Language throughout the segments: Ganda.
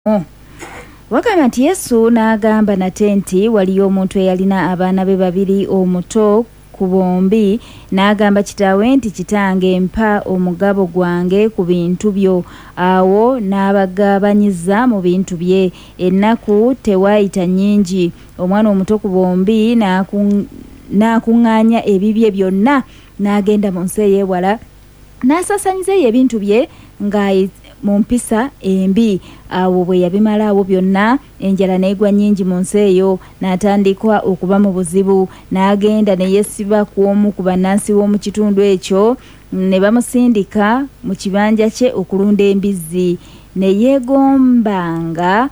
Wakama nti Yesu n'agamba nate nti waliyo omuntu eyalina abaana be babiri, omuto ku bombi n'agamba kitaawe nti kitange mpa omugabo gwange ku bintu byo. Awo n'abagabanyiza mu bintu bye. Ennaku tewaayita nnyingi, omwana omuto ku bombi n'akuŋŋaanya ebibye byonna n'agenda mu nsi ey'ewala n'asasanyizayo ebintu bye nga mu mpisa embi. Awo bwe yabimalaawo byonna, enjala n'egwa nnyingi mu nsi eyo, n'atandikwa okuba mu buzibu. N'agenda ne yeesiba ku omu ku bannansi b'omu kitundu ekyo, ne bamusindika mu kibanja kye okulunda embizzi. Ne yeegombanga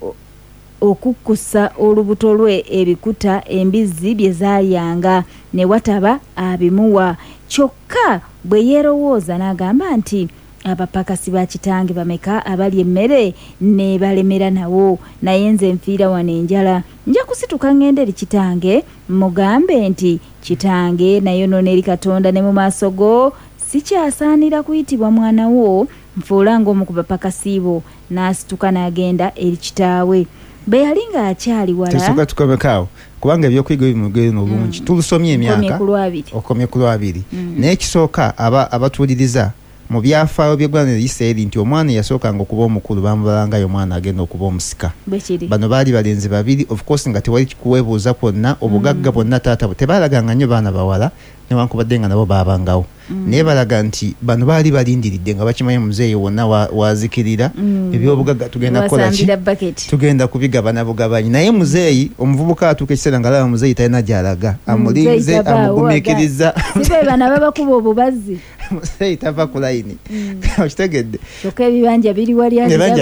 okukkusa olubuto lwe ebikuta embizzi bye zaalyanga, ne wataba abimuwa. Kyokka bwe yeerowooza n'agamba nti abapakasi ba kitange bameka abali emmere ne balemera nawo, naye nze nfiira wano enjala. Nja kusituka ngende eri kitange mugambe nti kitange nayonoona eri Katonda ne mu maaso go, sikyasaanira kuyitibwa mwana wo, nfuula ng'omu ku bapakasi bo. N'asituka n'agenda eri kitaawe. Bwe yali ng'akyali wala tesuka tukomekaawo kubanga ebyokuyiga bimugere n'obulungi tulusomye emyaka okomye ku lwabiri naye ekisooka abatuuliriza mu byafaayo by'eggwanga Isirayiri nti omwana yasookanga okuba omukulu bamubalangayo omwana agenda okuba omusika. Bano baali balenzi babiri, of course nga tewali kikuweebuuza kwonna, obugagga bwonna taata tebalaganga nnyo baana bawala newankubadde nga nabo baabangawo. Naye balaga nti bano baali balindiridde nga bakimanyi muzeeyi wonna wazikirira ebyobugagga tugenda kukola ki, tugenda kubigabana bugabanyi. Naye muzeeyi omuvubuka atuuka ekiseera nga alaba muzeeyi talina gy'alaga, amulinze amugumiikiriza bana babakuba obubazzi muzeeyi tava ku layini. Okitegedde kyokka ebibanja biri wali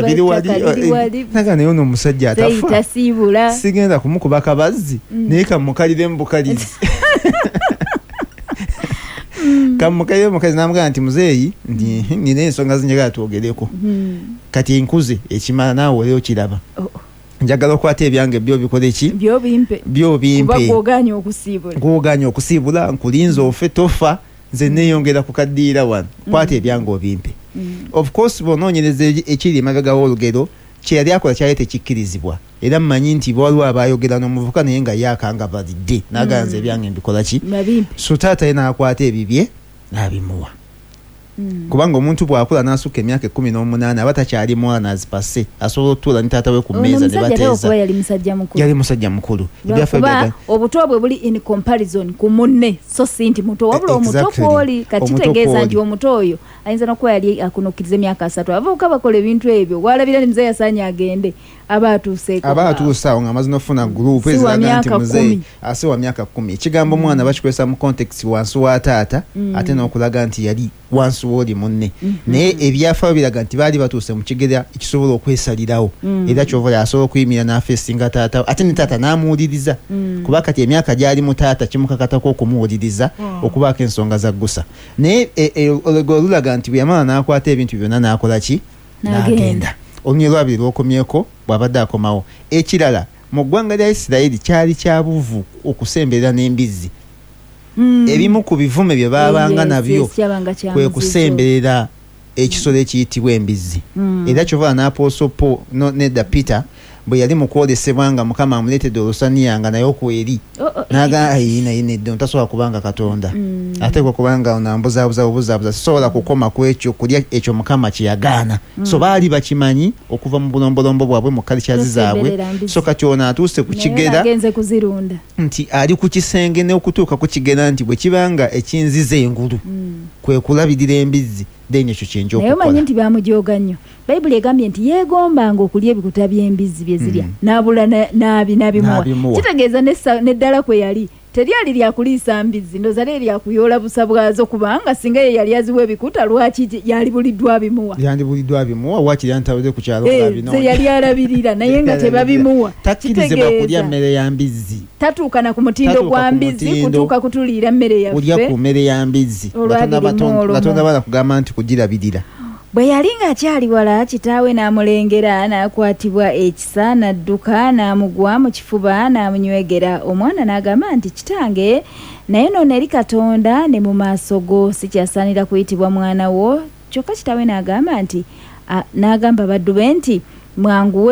naga naye ono omusajja atafa sigenda kumukuba kabazzi naye kamukalire mu bukalizi kamukalire mukazi n'amugamba nti muzeeyi nina ensonga zinjagala twogereko, kati nkuze ekimala naawe oleo kiraba, njagala okwata ebyange byo bikole ki, byo bimpe gw'ogaanye okusiibula, nkulinze ofe tofa, nze neeyongera kukaddiira wano, kwata ebyange obimpe. Of course bw'onoonyereza ekiri emabega w'olugero kye yali akola kyali tekikkirizibwa, era mmanyi nti waliwo abayogera n'omuvubuka naye nga yaakanga balidde n'aganza ebyange mbikola ki, so taata ye n'akwata ebibye n'abimuwa. Kubanga omuntu bw'akula n'asukka emyaka 18 aba takyali mwana azipase, asobola okutuula ne taata we ku mmeeza ne bateeza. Yali musajja mukulu. Obuto bwe buli in comparison ku munne, so si nti muto wabula omuto kwoli, kati tegeeza nti omuto oyo ayinza n'okuba yali akunukkiriza emyaka 3. Abavubuka bakola ebintu ebyo, walabira ni muzeeyi asaanye agende aba atuuse awo ng'amaze n'ofuna gurupu eziraga nti muzeeyi asiwa myaka 10. Ekigambo mwana bakikozesa mu context wansi wa taata ate n'okulaga nti yali wansi w'oli munne. Naye ebyafaayo biraga nti baali batuuse mu kigera ekisobola okwesalirawo, era kyova asobola okuyimira n'afeesinga taata ate ne taata n'amuwuliriza, kuba kati emyaka gyali mu taata kimukakatako okumuwuliriza okubaako ensonga za ggusa. Naye olugero lulaga nti bwe yamala n'akwata ebintu byonna n'akola ki, n'agenda. Olunyiri lwabiri lw'okomyeko bw'abadde akomawo. Ekirala mu ggwanga lya Isirayiri kyali kyabuvu okusemberera n'embizzi. Ebimu ku bivume bye baabanga nabyo kwe kusemberera ekisolo ekiyitibwa embizzi. Era kyova n'Apooso Paul nedda Peter bwe yali mu kwolesebwa nga Mukama amuleetedde olusaniya nga naye okweri n'agamba naye nedda ontasobola kubanga Katonda, ate kwe kubanga onambuzaabuza sisobola kukoma ku ekyo kulya ekyo Mukama kye yagaana. So baali bakimanyi okuva mu bulombolombo bwabwe mu kalichazi zaabwe. So kati ono atuuse ku kigera nti ali ku kisenge n'okutuuka ku kigera nti bwe kibanga ekinziza engulu kwe kulabirira embizzi ekyo kyenja okukola. Naye omanyi nti bamujooga nnyo. Bayibuli egambye nti yeegombanga okulya ebikuta by'embizzi bye zirya n'abula n'abimuwa. Kitegeeza n'eddala kwe yali teryali lyakuliisa mbizzi, ndooza lye lyakuyoola busa bwazo, kubanga singa ye yali aziwa ebikuta lwaki yali buliddwa abimuwa. Yandibuliddwa abimuwa wakiri yantawuze ku kyalo abinonya. Yali alabirira naye nga tebabimuwa. Takkirizibwa kulya mmere ya mbizzi. Tatuuka na ku mutindo gwa mbizzi, kutuuka kutuliira mmere yaffe. Kulya ku mmere ya mbizzi. Katonda bala kugamba nti kugirabirira. Bwe yali ng'akyali wala kitaawe n'amulengera, n'akwatibwa ekisa, n'adduka n'amugwa mu kifuba n'amunywegera. Omwana n'agamba nti kitange naye noono eri Katonda ne mu maaso go sikyasaanira kuyitibwa mwana wo. Kyokka kitaawe n'agamba nti n'agamba baddu be nti mwangu